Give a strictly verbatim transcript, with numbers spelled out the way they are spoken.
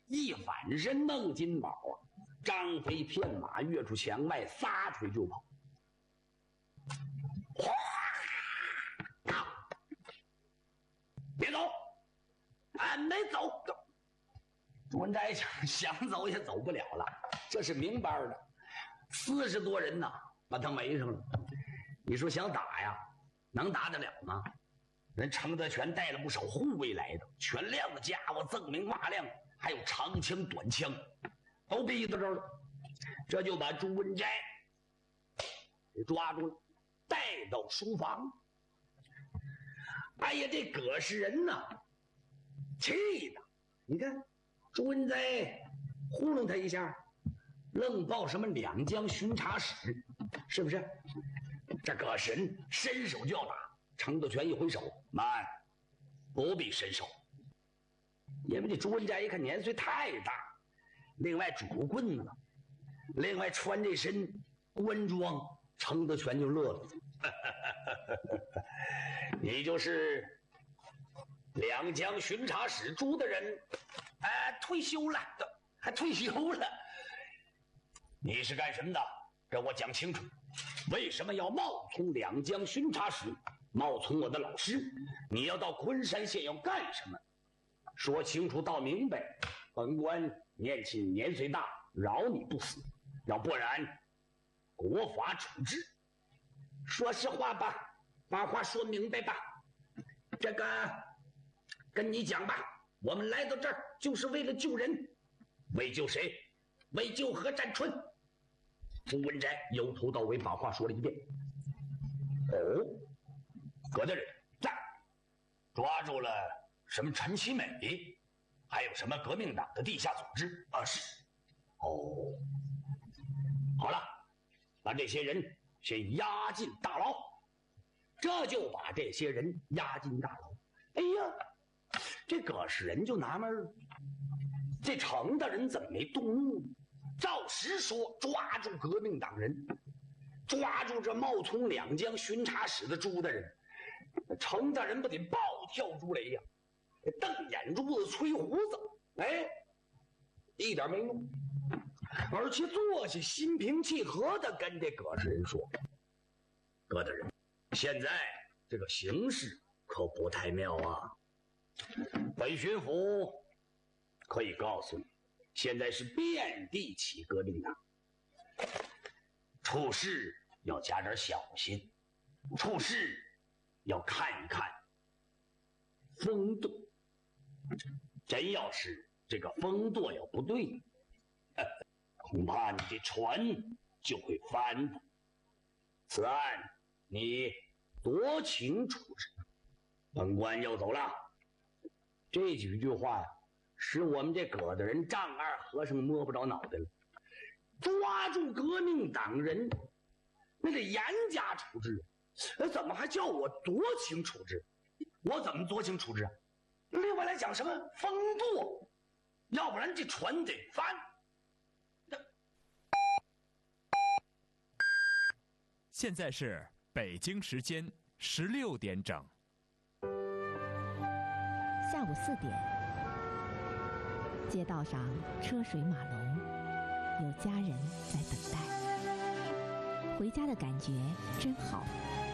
一反身，孟金宝啊，张飞骗马跃出墙外，撒腿就跑。哗！别走，俺没走。朱文斋想想走也走不了了，这是明班的，四十多人呐，把他围上了。你说想打呀，能打得了吗？人程德全带了不少护卫来的，全亮的家伙，锃明瓦亮，还有长枪短枪，都逼到这儿了。这就把朱文斋给抓住了，带到书房。哎呀，这葛氏人呐，气的，你看朱文斋糊弄他一下，愣报什么两江巡查使，是不是？这葛氏人伸手就要打，程德全一挥手，慢，不必伸手。因为这朱文斋一看年岁太大，另外拄棍子，另外穿这身官装，程德全就乐了。你就是两江巡查使朱的人，哎、呃，退休了，还退休了。你是干什么的？给我讲清楚，为什么要冒充两江巡查使，冒充我的老师？你要到昆山县要干什么？说清楚道明白，本官年轻年岁大，饶你不死，要不然国法处置。说实话吧，把话说明白吧。这个跟你讲吧，我们来到这儿就是为了救人。为救谁？为救何占春。朱文斋由头到尾把话说了一遍。哦，葛大人在，抓住了什么陈其美，还有什么革命党的地下组织啊？是。哦，好了，把这些人先押进大牢。这就把这些人押进大牢。哎呀，这葛氏人就纳闷了，这程大人怎么没动怒呢？照实说，抓住革命党人，抓住这冒充两江巡查使的朱大人，程大人不得暴跳如雷呀、啊，瞪眼珠子，吹胡子，哎，一点没用，而且坐下心平气和的跟这葛氏人说：“葛大人，现在这个形势可不太妙啊。本巡抚可以告诉你，现在是遍地起革命党，处事要加点小心，处事要看一看风度。真要是这个风度要不对，呃、恐怕你这船就会翻的。此案你酌情处置，本官要走了。”这几句话呀，使我们这葛的人丈二和尚摸不着脑袋了。抓住革命党人，那得严加处置，怎么还叫我酌情处置？我怎么酌情处置啊？另外来讲什么风度，要不然这船得翻。 现在是北京时间十六点整。 下午四点，街道上车水马龙，有家人在等待。回家的感觉真好。